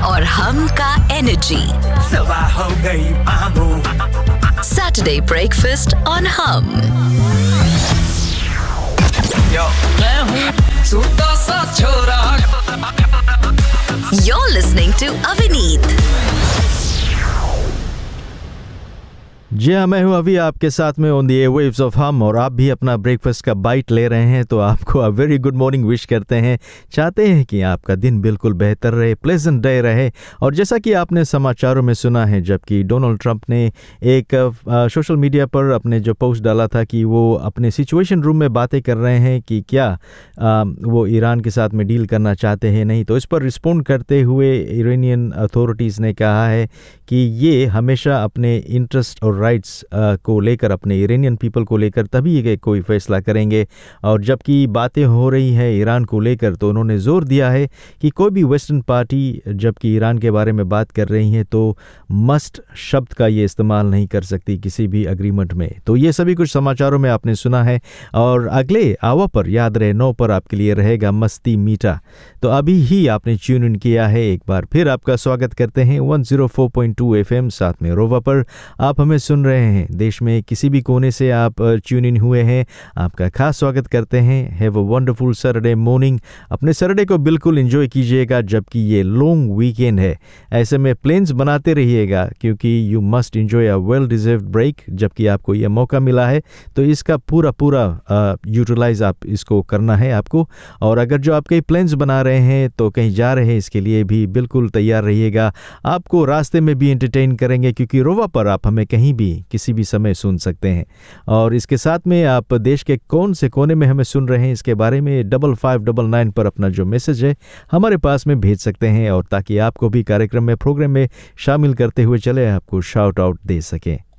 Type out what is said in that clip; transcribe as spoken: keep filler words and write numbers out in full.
और हम का एनर्जी। सुबह हो गई मामू। सैटरडे ब्रेकफास्ट ऑन हम। यो मैं हूँ सूटा सा छोरा। You're listening to Avineet. जी हाँ, मैं हूँ अभी आपके साथ में ऑन द एयरवेव्स ऑफ हम, और आप भी अपना ब्रेकफास्ट का बाइट ले रहे हैं तो आपको a very good morning wish करते हैं। चाहते हैं कि आपका दिन बिल्कुल बेहतर रहे, प्लेजेंट डे रहे। और जैसा कि आपने समाचारों में सुना है, जबकि डोनाल्ड ट्रंप ने एक सोशल मीडिया पर अपने जो पोस्ट डाला था कि वो अपने सिचुएशन रूम में बातें कर रहे हैं कि क्या आ, वो ईरान के साथ में डील करना चाहते हैं नहीं, तो इस पर रिस्पॉन्ड करते हुए ईरानियन अथॉरिटीज़ ने कहा है कि ये हमेशा अपने इंटरेस्ट और राइट्स को लेकर, अपने ईरानियन पीपल को लेकर तभी ये कोई फैसला करेंगे। और जबकि बातें हो रही है ईरान को लेकर, तो उन्होंने जोर दिया है कि कोई भी वेस्टर्न पार्टी जबकि ईरान के बारे में बात कर रही है तो मस्ट शब्द का ये इस्तेमाल नहीं कर सकती किसी भी एग्रीमेंट में। तो ये सभी कुछ समाचारों में आपने सुना है, और अगले आवर पर याद रहे नौ पर आपके लिए रहेगा मस्ती मीठा। तो अभी ही आपने ट्यून इन किया है, एक बार फिर आपका स्वागत करते हैं one zero four point two FM साथ में रोवा पर। आप हमें सुन रहे हैं, देश में किसी भी कोने से आप ट्यून इन हुए हैं, आपका खास स्वागत करते हैं। Have a wonderful Saturday morning. अपने सैटरडे को बिल्कुल एंजॉय कीजिएगा, जबकि ये लॉन्ग वीकेंड है। ऐसे में प्लान्स बनाते रहिएगा, क्योंकि you must enjoy a well deserved break. जबकि आपको यह मौका मिला है तो इसका पूरा पूरा यूटिलाइज आप इसको करना है आपको। और अगर जो आप कई प्लान्स बना रहे हैं तो कहीं जा रहे हैं, इसके लिए भी बिल्कुल तैयार रहिएगा। आपको रास्ते में भी एंटरटेन करेंगे, क्योंकि रोवा पर आप हमें कहीं भी किसी भी समय सुन सकते हैं। और इसके साथ में आप देश के कौन से कोने में हमें सुन रहे हैं इसके बारे में डबल फाइव डबल नाइन पर अपना जो मैसेज है हमारे पास में भेज सकते हैं, और ताकि आपको भी कार्यक्रम में, प्रोग्राम में शामिल करते हुए चले आपको शाउट आउट दे सकें।